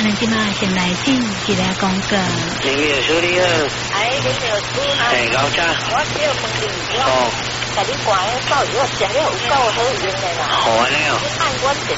咱今嘛先来进一个广告。 林秘书你好。 哎，林秘书。 哎，老张。 我只有问你。哦。甲你关照，我食了有够好用的啦。 好安尼哦。 按我